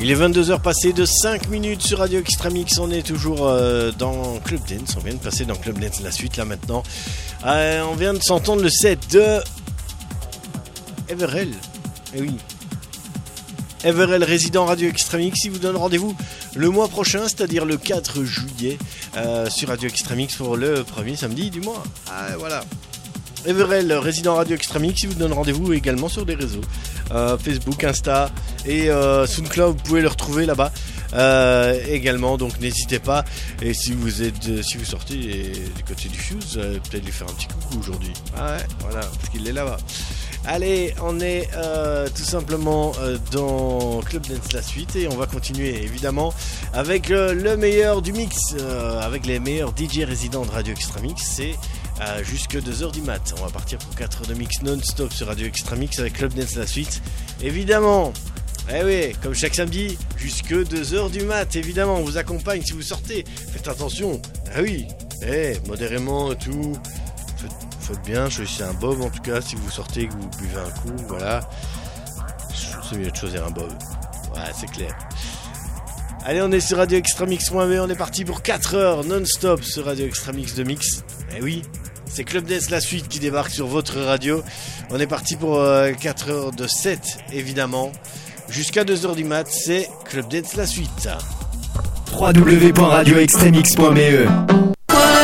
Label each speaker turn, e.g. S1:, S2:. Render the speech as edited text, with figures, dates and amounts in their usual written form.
S1: Il est 22h passé de 5 minutes sur Radio Extramix. On est toujours dans Club Dance. On vient de passer dans Club Dance la suite là maintenant. On vient de s'entendre le set de Everell. Eh oui. Everell, résident Radio Extramix, il vous donne rendez-vous le mois prochain, c'est-à-dire le 4 juillet sur Radio Extramix pour le premier samedi du mois. Voilà. Everell, résident Radio Extramix, il vous donne rendez-vous également sur des réseaux Facebook, Insta et SoundCloud. Vous pouvez le retrouver là-bas également, donc n'hésitez pas. Et si vous sortez du côté du Fuse, peut-être lui faire un petit coucou aujourd'hui. Ouais, voilà, parce qu'il est là-bas. Allez, on est tout simplement dans Club Dance la suite et on va continuer évidemment avec le meilleur du mix, avec les meilleurs DJ résidents de Radio Extramix. C'est jusque 2h du mat. On va partir pour 4 heures de mix non-stop sur Radio Extramix avec Club Dance la suite. Évidemment, eh oui, comme chaque samedi, jusque 2h du mat. Évidemment, on vous accompagne si vous sortez. Faites attention. Ah oui, modérément, tout. Faites bien, choisissez un bob en tout cas. Si vous sortez, que vous buvez un coup, voilà. C'est mieux de choisir un bob. Ouais, c'est clair. Allez, on est sur Radio Extramix.be. On est parti pour 4 heures non-stop sur Radio Extramix de mix. Eh oui, c'est Club Dance la suite qui débarque sur votre radio. On est parti pour 4 heures de set, évidemment. Jusqu'à 2h du mat, c'est Club Dance la suite.
S2: www.radioextramix.be